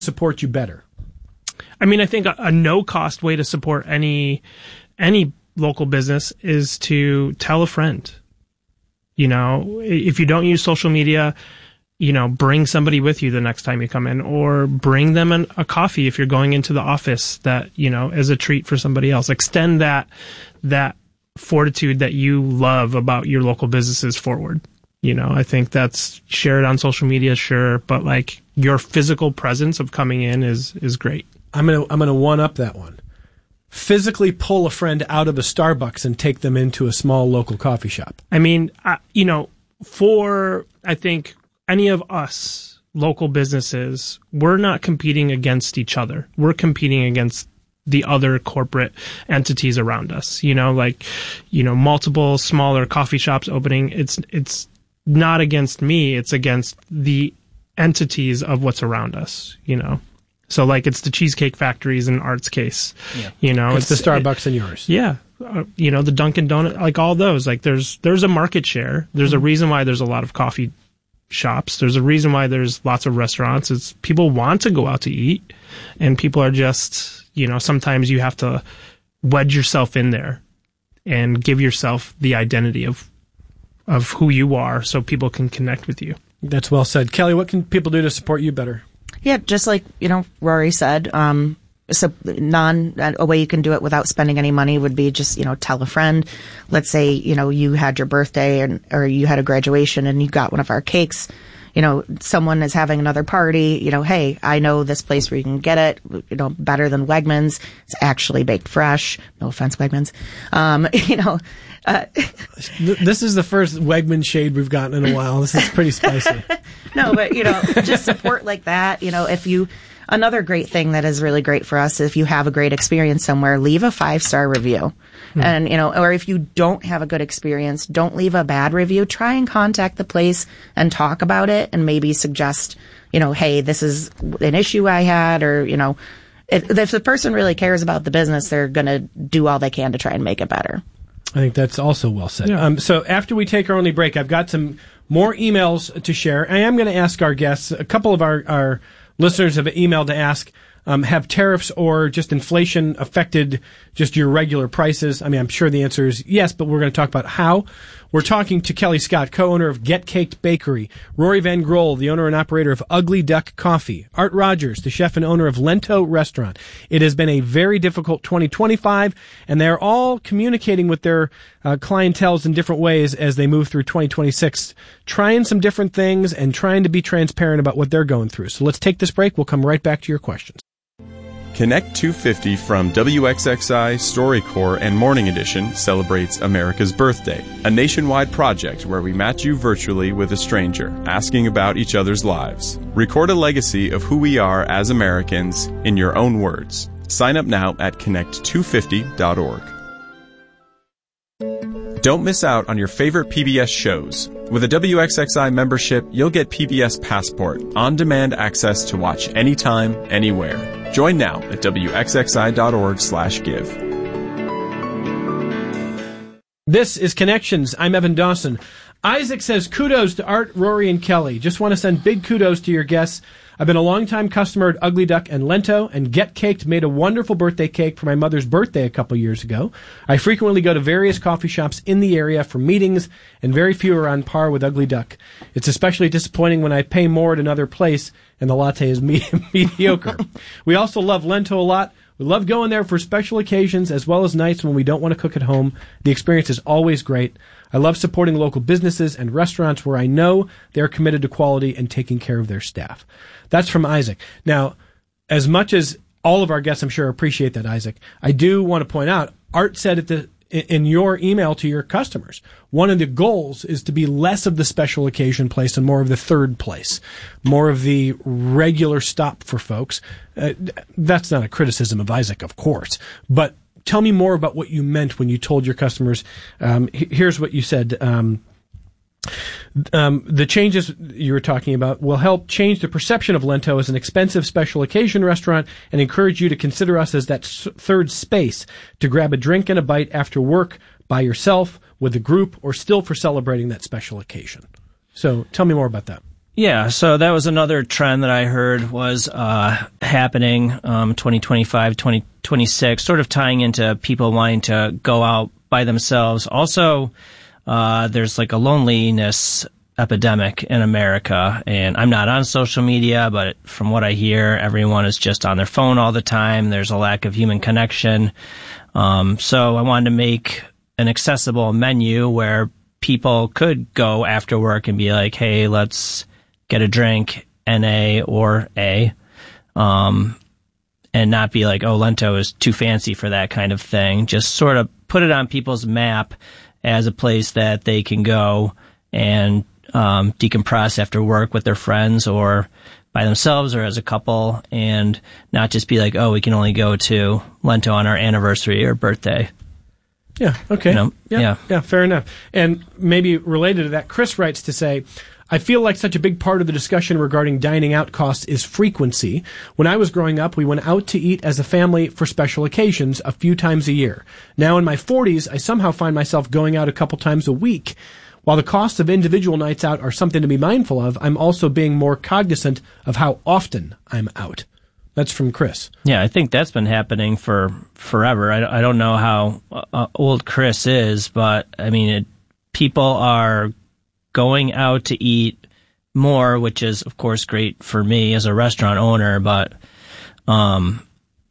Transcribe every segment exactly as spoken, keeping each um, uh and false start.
support you better? I mean, I think a, a no-cost way to support any any local business is to tell a friend. You know, if you don't use social media, you know, bring somebody with you the next time you come in, or bring them an, a coffee if you're going into the office that, you know, as a treat for somebody else. Extend that that fortitude that you love about your local businesses forward. You know, I think that's shared on social media, sure, but like your physical presence of coming in is is great. I'm gonna I'm gonna one up that one. Physically pull a friend out of a Starbucks and take them into a small local coffee shop. I mean, uh, you know, for I think any of us local businesses, we're not competing against each other. We're competing against the other corporate entities around us. You know, like, you know, multiple smaller coffee shops opening. It's it's not against me. It's against the entities of what's around us. You know. So, like, it's the Cheesecake Factories in Art's case. Yeah. You know, it's, it's the Starbucks in yours. Yeah. Uh, you know, the Dunkin' Donut, like all those. Like, there's there's a market share. There's mm-hmm. a reason why there's a lot of coffee shops. There's a reason why there's lots of restaurants. It's people want to go out to eat, and people are just, you know, sometimes you have to wedge yourself in there and give yourself the identity of of who you are so people can connect with you. That's well said. Kelly, what can people do to support you better? Yeah, just like, you know, Rory said, um, so non, a way you can do it without spending any money would be just, you know, tell a friend. Let's say, you know, you had your birthday and, or you had a graduation and you got one of our cakes. You know, someone is having another party, you know, hey, I know this place where you can get it, you know, better than Wegmans. It's actually baked fresh. No offense, Wegmans. Um, you know, uh, this is the first Wegman shade we've gotten in a while. This is pretty spicy. No, but, you know, just support like that. You know, if you, another great thing that is really great for us, if you have a great experience somewhere, leave a five-star review. Hmm. And, you know, or if you don't have a good experience, don't leave a bad review. Try and contact the place and talk about it and maybe suggest, you know, hey, this is an issue I had, or, you know, if, if the person really cares about the business, they're going to do all they can to try and make it better. I think that's also well said. Yeah. Um, so after we take our only break, I've got some more emails to share. I am going to ask our guests, a couple of our, our listeners have emailed to ask, um, have tariffs or just inflation affected just your regular prices? I mean, I'm sure the answer is yes, but we're going to talk about how. We're talking to Kelly Scott, co-owner of Get Caked Bakery, Rory Van Grohl, the owner and operator of Ugly Duck Coffee, Art Rogers, the chef and owner of Lento Restaurant. It has been a very difficult twenty twenty-five, and they're all communicating with their uh, clienteles in different ways as they move through twenty twenty-six, trying some different things and trying to be transparent about what they're going through. So let's take this break. We'll come right back to your questions. Connect two fifty from W X X I, StoryCorps, and Morning Edition celebrates America's Birthday, a nationwide project where we match you virtually with a stranger, asking about each other's lives. Record a legacy of who we are as Americans in your own words. Sign up now at connect two fifty dot org. Don't miss out on your favorite P B S shows. With a W X X I membership, you'll get P B S Passport, on-demand access to watch anytime, anywhere. Join now at W X X I dot org slash give. This is Connections. I'm Evan Dawson. Isaac says, kudos to Art, Rory, and Kelly. Just want to send big kudos to your guests. I've been a long-time customer at Ugly Duck and Lento, and Get Caked made a wonderful birthday cake for my mother's birthday a couple years ago. I frequently go to various coffee shops in the area for meetings, and very few are on par with Ugly Duck. It's especially disappointing when I pay more at another place and the latte is me- mediocre. We also love Lento a lot. We love going there for special occasions as well as nights when we don't want to cook at home. The experience is always great. I love supporting local businesses and restaurants where I know they're committed to quality and taking care of their staff. That's from Isaac. Now, as much as all of our guests, I'm sure, appreciate that, Isaac, I do want to point out, Art said at the in your email to your customers, one of the goals is to be less of the special occasion place and more of the third place, more of the regular stop for folks. Uh, that's not a criticism of Isaac, of course, but tell me more about what you meant when you told your customers. Um, here's what you said. Um, Um, the changes you were talking about will help change the perception of Lento as an expensive special occasion restaurant and encourage you to consider us as that s- third space to grab a drink and a bite after work by yourself, with a group, or still for celebrating that special occasion. So tell me more about that. Yeah, so that was another trend that I heard was uh, happening um, twenty twenty-five, twenty twenty-six, sort of tying into people wanting to go out by themselves. Also, uh, there's like a loneliness epidemic in America, and I'm not on social media, but from what I hear, everyone is just on their phone all the time. There's a lack of human connection. Um, so I wanted to make an accessible menu where people could go after work and be like, hey, let's get a drink, N A or A, um, and not be like, oh, Lento is too fancy for that kind of thing. Just sort of put it on people's map as a place that they can go and um, decompress after work with their friends or by themselves or as a couple, and not just be like, oh, we can only go to Lento on our anniversary or birthday. Yeah, okay. You know, yeah, yeah. yeah, fair enough. And maybe related to that, Chris writes to say, I feel like such a big part of the discussion regarding dining out costs is frequency. When I was growing up, we went out to eat as a family for special occasions a few times a year. Now in my forties, I somehow find myself going out a couple times a week. While the costs of individual nights out are something to be mindful of, I'm also being more cognizant of how often I'm out. That's from Chris. Yeah, I think that's been happening for forever. I, I don't know how uh, old Chris is, but I mean, it, people are going out to eat more, which is, of course, great for me as a restaurant owner. But um,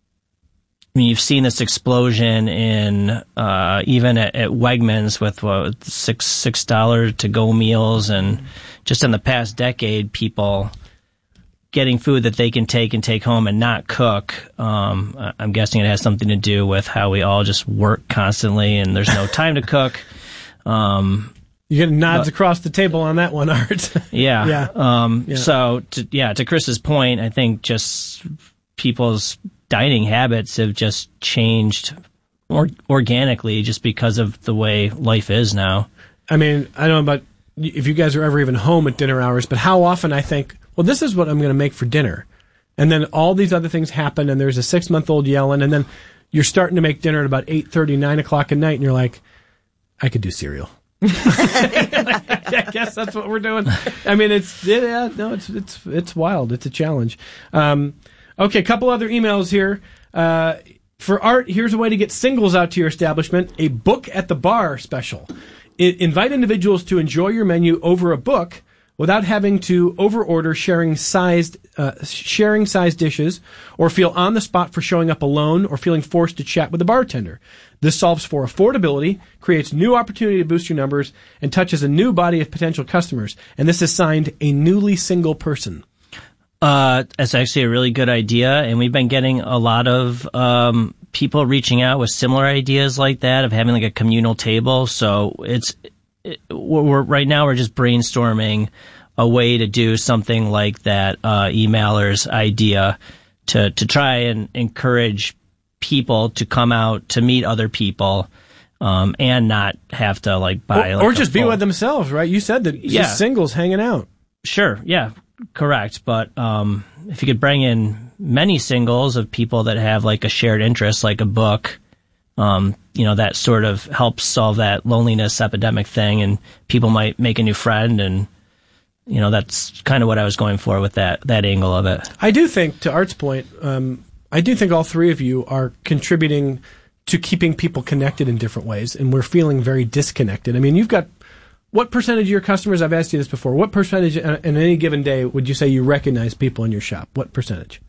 I mean, you've seen this explosion in uh, even at, at Wegmans with what, six six dollar to go meals, and just in the past decade, people getting food that they can take and take home and not cook. Um, I'm guessing it has something to do with how we all just work constantly and there's no time to cook. Um, You get nods but, across the table on that one, Art. yeah. yeah. Um, yeah. So, to, yeah, to Chris's point, I think just people's dining habits have just changed or, organically just because of the way life is now. I mean, I don't know about if you guys are ever even home at dinner hours, but how often I think, well, this is what I'm going to make for dinner. And then all these other things happen, and there's a six-month-old yelling, and then you're starting to make dinner at about eight thirty, nine o'clock at night, and you're like, I could do cereal. I guess that's what we're doing. I mean, it's yeah, no, it's it's it's wild. It's a challenge. Um, okay, a couple other emails here. Uh, for Art, here's a way to get singles out to your establishment: a book at the bar special. I, invite individuals to enjoy your menu over a book without having to overorder sharing sized uh, sharing sized dishes, or feel on the spot for showing up alone or feeling forced to chat with the bartender. This solves for affordability, creates new opportunity to boost your numbers, and touches a new body of potential customers. And this is signed a newly single person. Uh, that's actually a really good idea, and we've been getting a lot of um, people reaching out with similar ideas like that of having like a communal table. So it's it, we're right now we're just brainstorming a way to do something like that uh, emailer's idea to to try and encourage people to come out to meet other people, um, and not have to like buy, or, like, or just full... be with themselves, right? You said that yeah. just singles hanging out. Sure, yeah, correct. But um, if you could bring in many singles of people that have like a shared interest, like a book, um, you know, that sort of helps solve that loneliness epidemic thing, and people might make a new friend, and you know, that's kind of what I was going for with that that angle of it. I do think, to Art's point, um, I do think all three of you are contributing to keeping people connected in different ways, and we're feeling very disconnected. I mean, you've got, what percentage of your customers, I've asked you this before, what percentage in any given day would you say you recognize people in your shop? What percentage?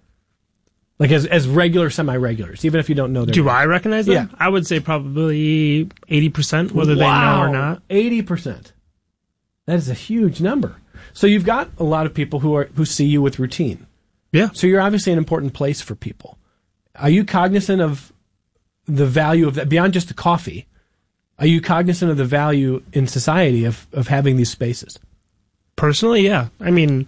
Like as as regular, semi-regulars, even if you don't know their Do name. I recognize them? Yeah. I would say probably eighty percent, whether Wow. they know or not. eighty percent. That is a huge number. So you've got a lot of people who are who see you with routine. Yeah. So you're obviously an important place for people. Are you cognizant of the value of that beyond just the coffee? Are you cognizant of the value in society of, of having these spaces? Personally, yeah. I mean,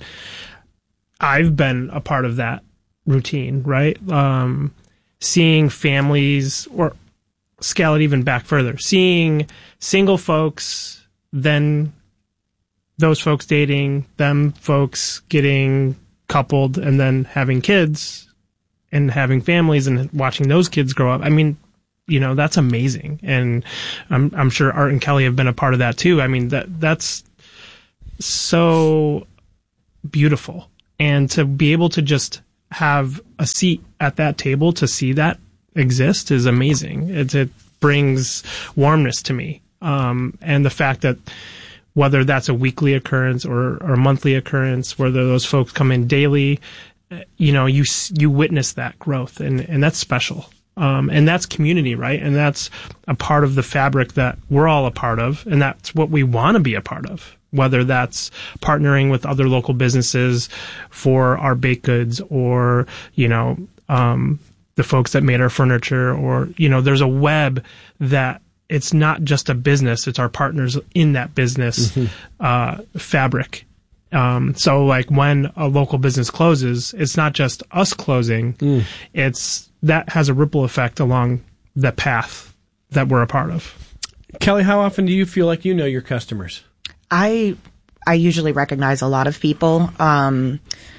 I've been a part of that routine, right? Um, seeing families, or scale it even back further, seeing single folks, then those folks dating, them folks getting coupled, and then having kids and having families and watching those kids grow up. I mean, you know, that's amazing. And I'm I'm sure Art and Kelly have been a part of that too. I mean, that that's so beautiful. And to be able to just have a seat at that table to see that exist is amazing. It, it brings warmness to me. Um, and the fact that whether that's a weekly occurrence or, or a monthly occurrence, whether those folks come in daily, you know, you you witness that growth, and, and that's special. Um, and that's community, right? And that's a part of the fabric that we're all a part of, and that's what we want to be a part of, whether that's partnering with other local businesses for our baked goods or, you know, um, the folks that made our furniture, or, you know, there's a web that it's not just a business, it's our partners in that business mm-hmm. uh, fabric. Um, so like when a local business closes, it's not just us closing, mm. it's that has a ripple effect along the path that we're a part of. Kelly, how often do you feel like you know your customers? I I usually recognize a lot of people. Um,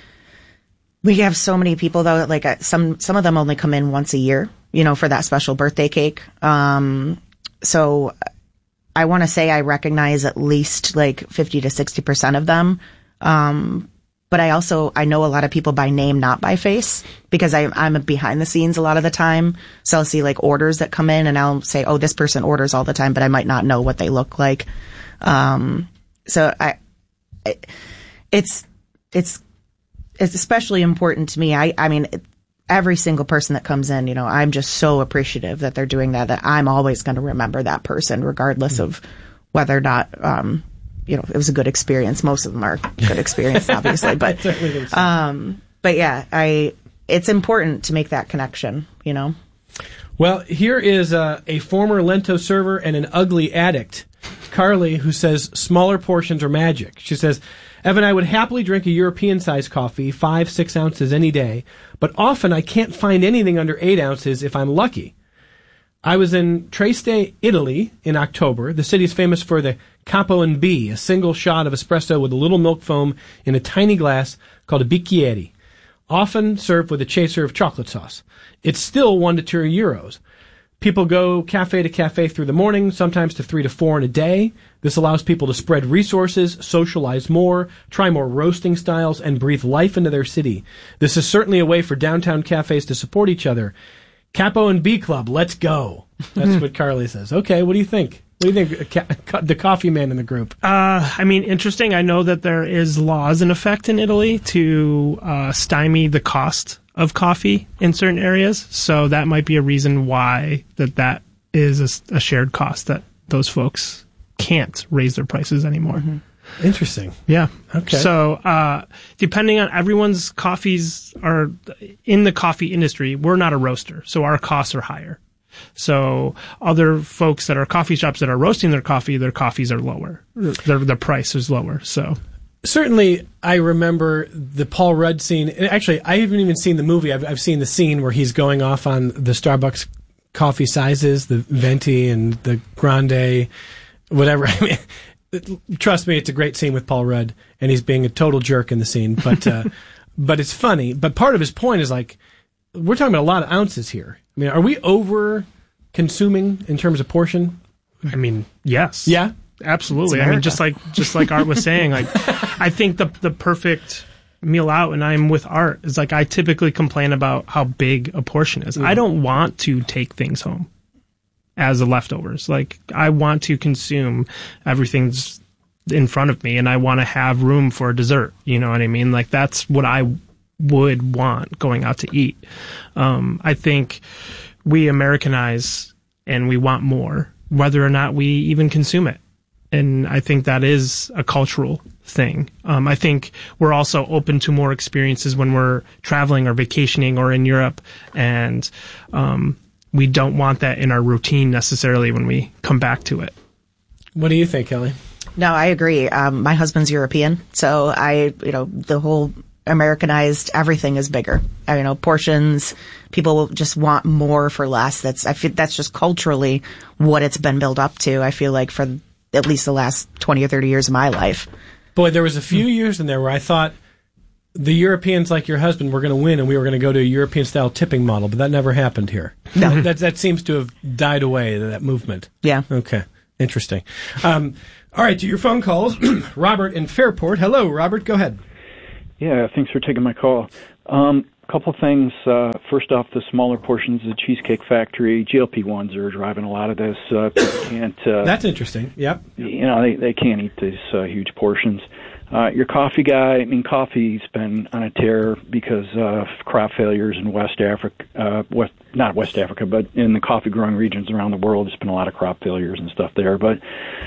we have so many people though, like uh, some some of them only come in once a year, you know, for that special birthday cake. Um, so I want to say I recognize at least like fifty to sixty percent of them. Um, but I also, I know a lot of people by name, not by face, because I, I'm behind the scenes a lot of the time. So I'll see like orders that come in and I'll say, oh, this person orders all the time, but I might not know what they look like. Um, so I, it's, it's, it's especially important to me. I, I mean, every single person that comes in, you know, I'm just so appreciative that they're doing that, that I'm always going to remember that person regardless mm-hmm. of whether or not, um, you know, it was a good experience. Most of them are good experience, obviously, but, um, but yeah, I, it's important to make that connection, you know? Well, here is uh, a former Lento server and an ugly addict, Carly, who says smaller portions are magic. She says, Evan, I would happily drink a European-sized coffee, five, six ounces any day, but often I can't find anything under eight ounces if I'm lucky. I was in Trieste, Italy in October. The city is famous for the Capo and B, a single shot of espresso with a little milk foam in a tiny glass called a bicchiere, often served with a chaser of chocolate sauce. It's still one to two euros. People go cafe to cafe through the morning, sometimes to three to four in a day. This allows people to spread resources, socialize more, try more roasting styles, and breathe life into their city. This is certainly a way for downtown cafes to support each other. Capo and B Club, let's go. That's what Carly says. Okay, what do you think? What do you think, the coffee man in the group? Uh, I mean, interesting. I know that there is laws in effect in Italy to uh, stymie the cost of coffee in certain areas. So that might be a reason why that that is a, a shared cost, that those folks can't raise their prices anymore. Mm-hmm. Interesting. Yeah. Okay. So, uh, depending on everyone's coffees are in the coffee industry, we're not a roaster, so our costs are higher. So other folks that are coffee shops that are roasting their coffee, their coffees are lower. Their, their price is lower. So certainly I remember the Paul Rudd scene. Actually, I haven't even seen the movie. I've, I've seen the scene where he's going off on the Starbucks coffee sizes, the venti and the grande, whatever. I mean, trust me, it's a great scene with Paul Rudd, and he's being a total jerk in the scene. But uh, but it's funny. But part of his point is like, we're talking about a lot of ounces here. I mean, are we over consuming in terms of portion? I mean, yes. Yeah, absolutely. I mean, just like just like Art was saying, like I think the the perfect meal out, and I'm with Art, is like I typically complain about how big a portion is. Mm. I don't want to take things home as the leftovers. Like I want to consume everything's in front of me, and I want to have room for dessert. You know what I mean? Like that's what I would want going out to eat. Um, I think we Americanize and we want more, whether or not we even consume it. And I think that is a cultural thing. Um, I think we're also open to more experiences when we're traveling or vacationing or in Europe, and um, we don't want that in our routine necessarily when we come back to it. What do you think, Kelly? No, I agree. Um, my husband's European, so I, you know, the whole Americanized, everything is bigger. I you know, portions, people just want more for less. That's, I feel that's just culturally what it's been built up to. I feel like for at least the last twenty or thirty years of my life. Boy, there was a few years in there where I thought the Europeans, like your husband, were going to win and we were going to go to a European style tipping model, but that never happened here. No. that, that seems to have died away, that movement. Yeah. Okay. Interesting. Um, all right, to your phone calls. Robert in Fairport. Hello, Robert. Go ahead. Yeah, thanks for taking my call. Um, a couple things. Uh, first off, the smaller portions of the Cheesecake Factory, G L P ones are driving a lot of this. Uh, people can't. Uh, That's interesting. Yep. You know, they they can't eat these uh, huge portions. Uh, your coffee guy, I mean, coffee's been on a tear because of crop failures in West Africa, uh, West, not West Africa, but in the coffee growing regions around the world. There's been a lot of crop failures and stuff there. But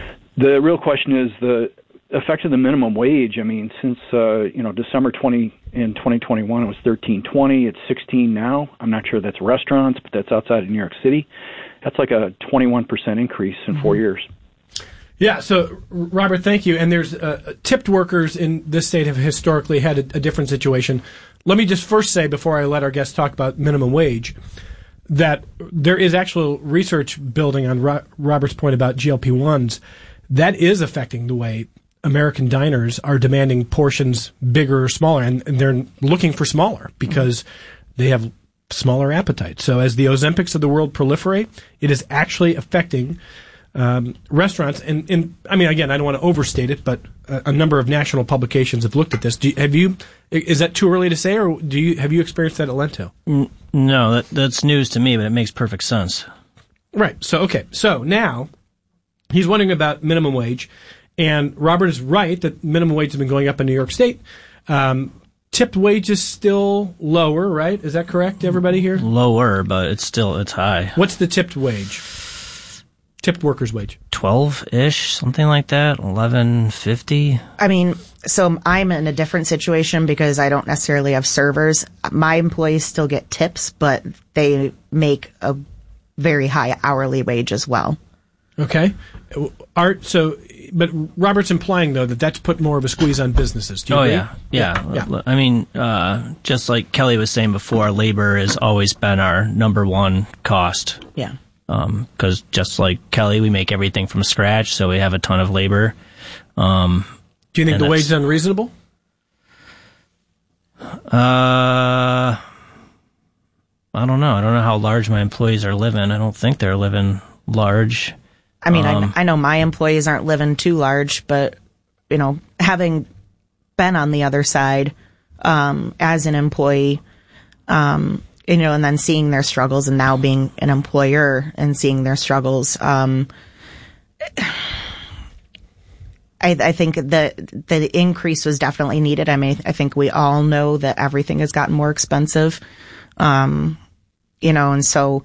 the real question is the effect of the minimum wage. I mean, since, uh, you know, December twentieth in twenty twenty-one, it was thirteen twenty. It's sixteen now. I'm not sure that's restaurants, but that's outside of New York City. That's like a twenty-one percent increase in four years. Yeah, so, Robert, thank you. And there's uh, tipped workers in this state have historically had a, a different situation. Let me just first say, before I let our guests talk about minimum wage, that there is actual research building on Ro- Robert's point about G L P ones. That is affecting the way American diners are demanding portions bigger or smaller, and, and they're looking for smaller because they have smaller appetites. So as the Ozempics of the world proliferate, it is actually affecting Um, restaurants, and, and I mean, again, I don't want to overstate it, but a, a number of national publications have looked at this. Do you, have you? Is that too early to say, or do you have you experienced that at Lento? N- no, that, that's news to me, but it makes perfect sense. Right. So, okay. So now he's wondering about minimum wage, and Robert is right that minimum wage has been going up in New York State. Um, tipped wage is still lower, right? Is that correct, everybody here? Lower, but it's still it's high. What's the tipped wage? Tipped workers' wage. twelve-ish, something like that, eleven fifty. I mean, so I'm in a different situation because I don't necessarily have servers. My employees still get tips, but they make a very high hourly wage as well. Okay. Art, so, but Robert's implying, though, that that's put more of a squeeze on businesses. Do you oh, agree? yeah. Yeah. yeah. yeah. I mean, uh, just like Kelly was saying before, labor has always been our number one cost. Yeah. Because um, just like Kelly, we make everything from scratch, so we have a ton of labor. Um, Do you think the wage is unreasonable? Uh, I don't know. I don't know how large my employees are living. I don't think they're living large. I mean, um, I, I know my employees aren't living too large, but, you know, having been on the other side um, as an employee, um, you know, and then seeing their struggles and now being an employer and seeing their struggles. Um, I, I think that the increase was definitely needed. I mean, I think we all know that everything has gotten more expensive. Um, you know, and so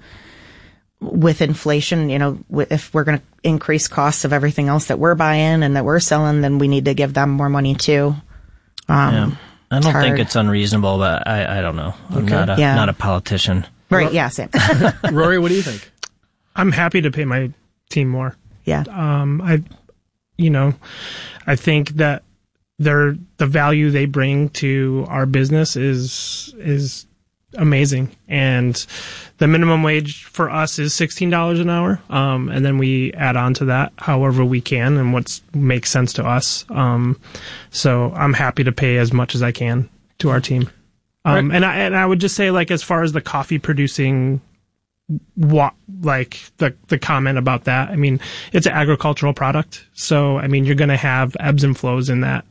with inflation, you know, if we're going to increase costs of everything else that we're buying and that we're selling, then we need to give them more money too. Um, yeah. I don't think it's unreasonable, but I, I don't know. I'm okay. not a yeah. not a politician. Right, yeah, same. Rory, what do you think? I'm happy to pay my team more. Yeah. Um, I, you know, I think that they're, the value they bring to our business is, is amazing. And the minimum wage for us is sixteen dollars an hour. Um, and then we add on to that however we can and what makes sense to us. Um, so I'm happy to pay as much as I can to our team. Um, right. and I, and I would just say, like, as far as the coffee producing, what, like the, the comment about that, I mean, it's an agricultural product. So, I mean, you're going to have ebbs and flows in that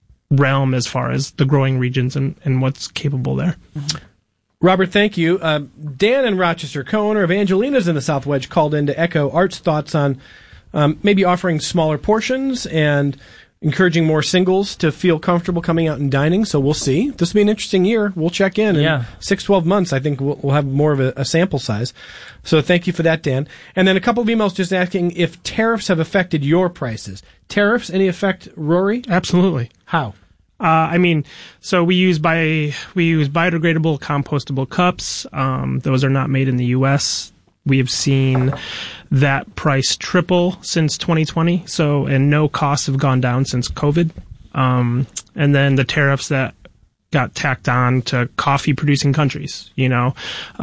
realm as far as the growing regions and, and what's capable there. Mm-hmm. Robert, thank you. Uh, Dan in Rochester, co-owner of Angelina's in the South Wedge, called in to echo Art's thoughts on um, maybe offering smaller portions and encouraging more singles to feel comfortable coming out and dining. So we'll see. This will be an interesting year. We'll check in. In yeah. six, twelve months, I think we'll, we'll have more of a, a sample size. So thank you for that, Dan. And then a couple of emails just asking if tariffs have affected your prices. Tariffs, any effect, Rory? Absolutely. How? Uh, I mean, so we use by we use biodegradable, compostable cups. Um, those are not made in the U S. We have seen that price triple since twenty twenty. So, and no costs have gone down since COVID. Um, and then the tariffs that got tacked on to coffee producing countries. You know,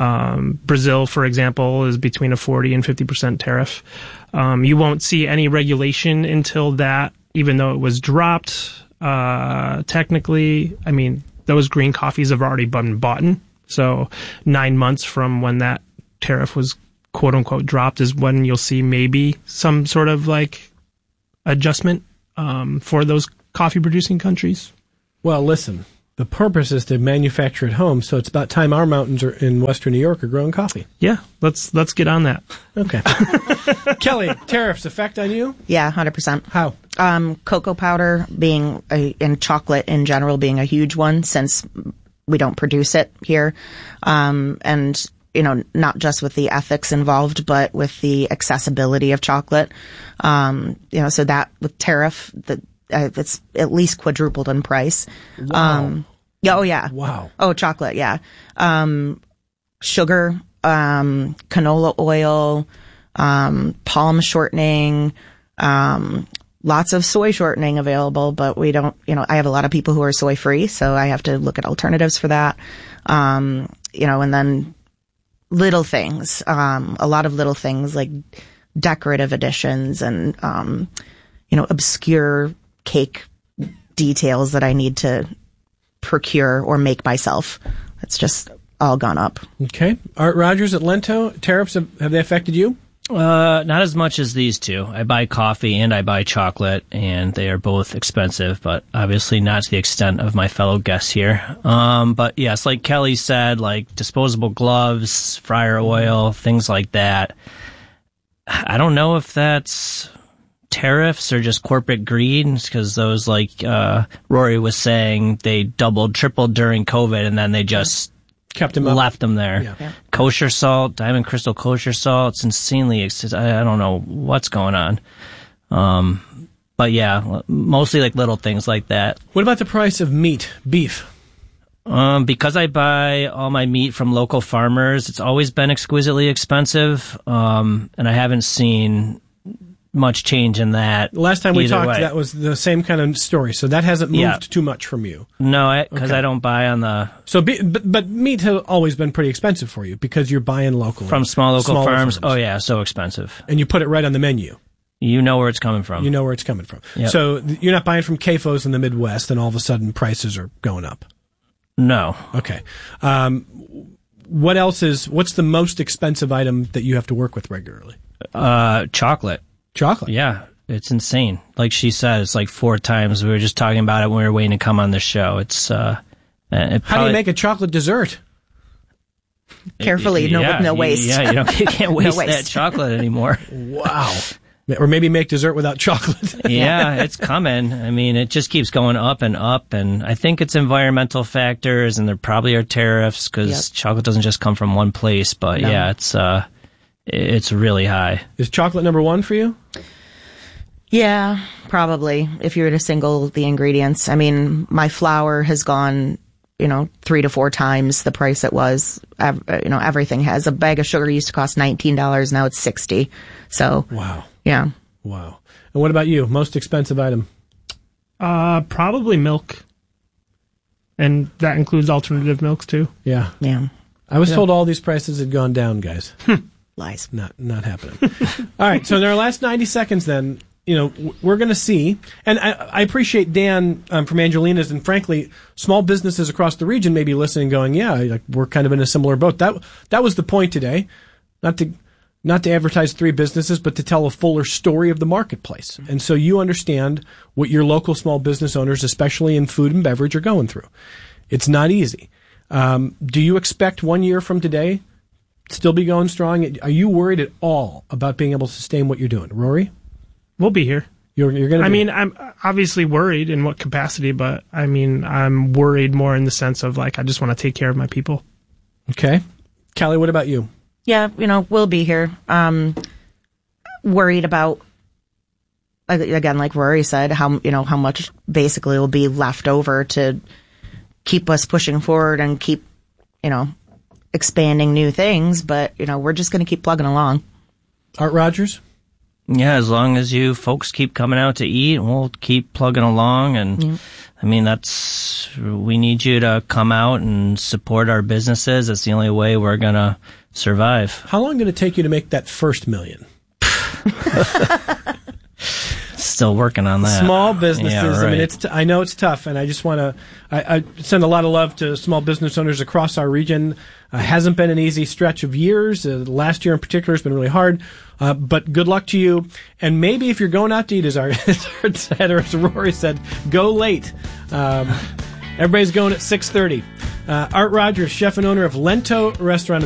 um, Brazil, for example, is between a forty and fifty percent tariff. Um, you won't see any regulation until that, even though it was dropped. Uh, technically, I mean, those green coffees have already been bought in. So nine months from when that tariff was quote unquote dropped is when you'll see maybe some sort of like adjustment, um, for those coffee producing countries. Well, listen, the purpose is to manufacture at home, so it's about time our mountains are in western New York are growing coffee. Yeah, let's let's get on that. Okay. Kelly, tariffs effect on you? Yeah, one hundred percent. How? Um, cocoa powder being a, and chocolate in general being a huge one since we don't produce it here. Um, and, you know, not just with the ethics involved, but with the accessibility of chocolate. Um, you know, so that with tariff, the, uh, it's at least quadrupled in price. Wow. Um, yeah, oh yeah. Wow. Oh, chocolate, yeah. Um, sugar, um, canola oil, um, palm shortening, um, lots of soy shortening available, but we don't, you know, I have a lot of people who are soy free, so I have to look at alternatives for that. Um, you know, and then little things, um, a lot of little things like decorative additions and, um, you know, obscure cake details that I need to procure or make myself. It's just all gone up. Okay. Art Rogers at Lento, tariffs, have, have they affected you? Uh, not as much as these two. I buy coffee and I buy chocolate, and they are both expensive, but obviously not to the extent of my fellow guests here. Um, but yes, like Kelly said, like disposable gloves, fryer oil, things like that. I don't know if that's tariffs or just corporate greed, because those, like uh, Rory was saying, they doubled, tripled during COVID, and then they just kept them up. Left them there. Yeah. Yeah. Kosher salt, Diamond Crystal kosher salt. It's insanely. It's, I, I don't know what's going on. Um, but yeah, mostly like little things like that. What about the price of meat, beef? Um, because I buy all my meat from local farmers, it's always been exquisitely expensive. Um, and I haven't seen much change in that. Last time we talked, way. that was the same kind of story, so that hasn't moved Yeah. too much from you. No, because Okay. I don't buy on the So, be, but, but meat has always been pretty expensive for you because you're buying locally. from small local Smaller farms. Oh yeah, so expensive. And you put it right on the menu. You know where it's coming from. You know where it's coming from. Yep. So th- you're not buying from C A F Os in the Midwest and all of a sudden prices are going up. No. Okay. Um, what else is, what's the most expensive item that you have to work with regularly? Uh, chocolate. Chocolate. Yeah, it's insane. Like she said, it's like four times. We were just talking about it when we were waiting to come on the show. It's uh, it How do you make a chocolate dessert? Carefully, no, yeah, with no you- waste. Yeah, you don't you can't waste, waste. that chocolate anymore. Wow. Or maybe make dessert without chocolate. Yeah, it's coming. I mean, it just keeps going up and up, and I think it's environmental factors, and there probably are tariffs because Yep. chocolate doesn't just come from one place. But No. yeah, it's uh, it's really high. Is chocolate number one for you? Yeah, probably. If you were to single the ingredients, I mean, my flour has gone, you know, three to four times the price it was. Ev- You know, everything has. A bag of sugar used to cost nineteen dollars. Now it's sixty. So, Wow. yeah. Wow. And what about you? Most expensive item? Uh, probably milk, and that includes alternative milks too. Yeah. Yeah. I was told all these prices had gone down, guys. Lies. Not not happening. All right, so in our last ninety seconds then, you know, w- we're going to see, and I, I appreciate Dan um, from Angelina's, and frankly, small businesses across the region may be listening going, yeah, like, we're kind of in a similar boat. That that was the point today, not to not to advertise three businesses, but to tell a fuller story of the marketplace. And so you understand what your local small business owners, especially in food and beverage, are going through. It's not easy. Um, do you expect one year from today still be going strong? Are you worried at all about being able to sustain what you're doing? Rory? We'll be here. You're, you're going to I mean, I'm obviously worried in what capacity, but I mean, I'm worried more in the sense of like, I just want to take care of my people. Okay. Callie, what about you? Yeah, you know, we'll be here. Um, worried about, like, again, like Rory said, how, you know, how much basically will be left over to keep us pushing forward and keep, you know, expanding new things. But, you know, we're just going to keep plugging along. Art Rogers? Yeah, as long as you folks keep coming out to eat, we'll keep plugging along. And Yeah. I mean, that's, we need you to come out and support our businesses. That's the only way we're going to survive. How long did it take you to make that first million? Still working on that. Small businesses. Yeah, I mean, right. it's. T- I know it's tough, and I just want to. I, I send a lot of love to small business owners across our region. Uh, hasn't been an easy stretch of years. Uh, last year in particular has been really hard. Uh, but good luck to you. And maybe if you're going out to eat, as our as Art said, or as Rory said, go late. Um, Everybody's going at six thirty. Uh, Art Rogers, chef and owner of Lento Restaurant